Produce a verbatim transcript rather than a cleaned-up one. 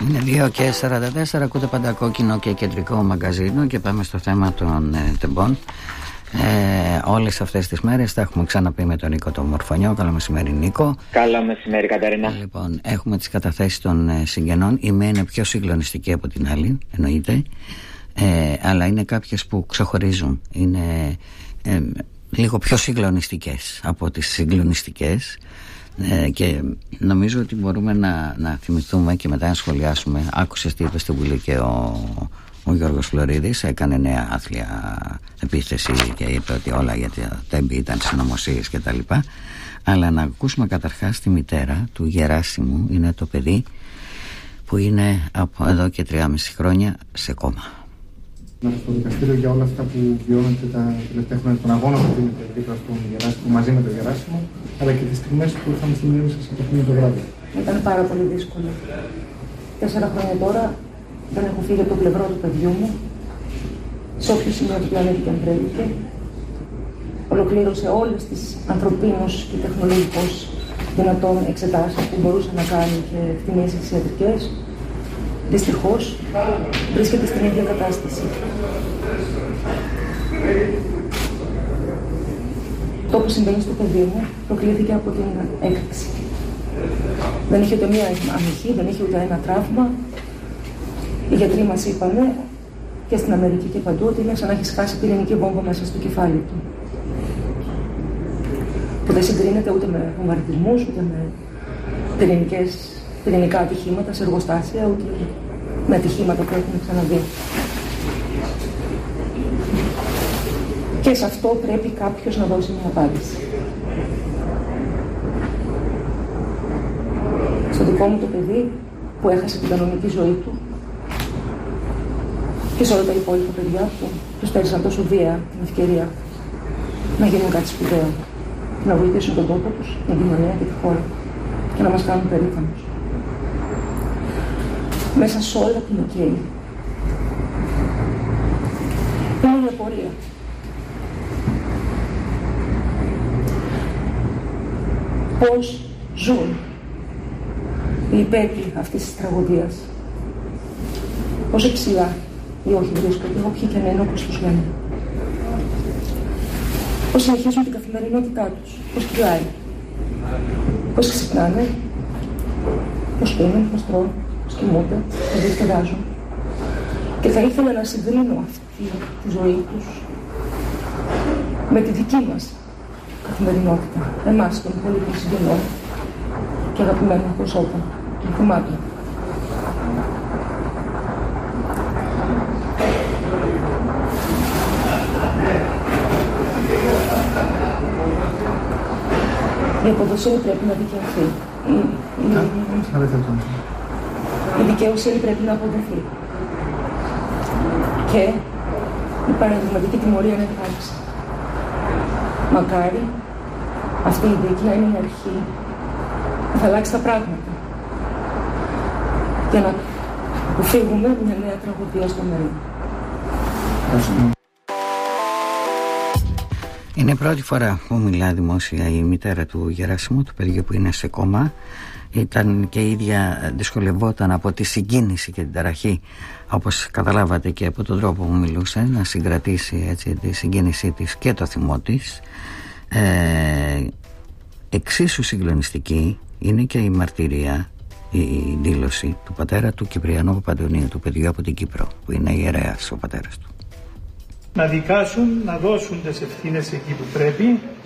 Είναι δύο και σαράντα τέσσερα, ακούτε πάντα Κόκκινο και Κεντρικό Μαγκαζίνο και πάμε στο θέμα των ε, τεμπών. Ε, όλες αυτές τις μέρες τα έχουμε ξαναπεί με τον Νίκο τον Μορφωνιό. Καλό μεσημέρι, Νίκο. Καλό μεσημέρι, Κατερίνα. Λοιπόν, έχουμε τις καταθέσεις των ε, συγγενών. Η μία είναι πιο συγκλονιστική από την άλλη, εννοείται, ε, αλλά είναι κάποιες που ξεχωρίζουν. Είναι ε, λίγο πιο συγκλονιστικές από τις συγκλονιστικές. Ε, και νομίζω ότι μπορούμε να, να θυμηθούμε και μετά να σχολιάσουμε. Άκουσες τι είπε στην Βουλή και ο, ο Γιώργος Φλωρίδης. Έκανε νέα άθλια επίθεση και είπε ότι όλα για τα τέμπη ήταν συνωμοσίες και τα λοιπά. Αλλά να ακούσουμε καταρχάς τη μητέρα του Γεράσιμου. Είναι το παιδί που είναι από εδώ και τριάμιση χρόνια σε κόμμα. Στο δικαστήριο για όλα αυτά που βιώνετε τα τελευταία χρόνια, τον αγώνα που δίνετε δίπλα στον Γεράσιμο, μαζί με τον Γεράσιμο, αλλά και τις στιγμές που ήρθαμε στη μνήμη σας από το βράδυ. Ήταν πάρα πολύ δύσκολο. Τέσσερα χρόνια τώρα δεν έχω φύγει από το πλευρό του παιδιού μου, σε όποιο σημείο του πλανήτη και αν βρέθηκε. Ολοκλήρωσε όλες τις ανθρωπίνως και τεχνολογικώς δυνατόν εξετάσεις που μπορούσε να κάνει και εκτιμήσεις ιατρικές. Δυστυχώς βρίσκεται στην ίδια κατάσταση. Το που συμβαίνει στο παιδί μου προκλήθηκε από την έκρηξη. Δεν είχε ούτε μία αμυχή, δεν είχε ούτε ένα τραύμα. Οι γιατροί μας είπανε και στην Αμερική και παντού ότι είναι σαν να έχει χάσει πυρηνική βόμβα μέσα στο κεφάλι του. Που δεν συγκρίνεται ούτε με βομβαρδισμούς, ούτε με πυρηνικές, πυρηνικά ατυχήματα σε εργοστάσια, ούτε με ατυχήματα που έχουμε ξαναδεί. Και σε αυτό πρέπει κάποιος να δώσει μια απάντηση. Στο δικό μου το παιδί που έχασε την κανονική ζωή του και σε όλα τα υπόλοιπα παιδιά που τους πέρασαν τόσο βία την ευκαιρία να γίνουν κάτι σπουδαίο, να βοηθήσουν τον τόπο τους, την κοινωνία και τη χώρα και να μας κάνουν περήφανους. Μέσα σε όλα την οκ. Είναι μια πορεία. Πώς ζουν οι υπέτειοι αυτής της τραγωδίας. Πόσο ψηλά ή όχι βρίσκονται, όποιοι και να είναι όπως τους λένε. Πώς συνεχίζουν την καθημερινότητά τους, πώς κυλάει, πώς ξυπνάνε, πώς πίνουν, πώς τρώνε, πώς κοιμούνται, πώς διασκεδάζουν. Και θα ήθελα να συγκρίνω αυτή τη ζωή τους με τη δική μας καθημερινότητα, εμάς των υπόλοιπων συγγενών και αγαπημένων προσώπων, των θυμάτων. Η αποδοσύνη πρέπει να δικαιωθεί. Η, η, η δικαιοσύνη πρέπει να αποδοθεί. Και η παραδειγματική τιμωρία να υπάρξει. Μακάρι αυτή η δίκη να είναι η αρχή που θα αλλάξει τα πράγματα. Για να αποφύγουμε μια νέα τραγωδία στο μέλλον. Είναι η πρώτη φορά που μιλά δημόσια η μητέρα του Γεράσιμου, του παιδιού που είναι σε κόμμα. Ήταν και η ίδια, δυσκολευόταν από τη συγκίνηση και την ταραχή, όπως καταλάβατε και από τον τρόπο που μιλούσε, να συγκρατήσει έτσι τη συγκίνησή της και το θυμό της. Ε, εξίσου συγκλονιστική είναι και η μαρτυρία, η δήλωση του πατέρα του Κυπριανού Παπαντονίου, του παιδιού από την Κύπρο, που είναι ιερέας ο πατέρας του. Να δικάσουν, να δώσουν τις ευθύνες εκεί που πρέπει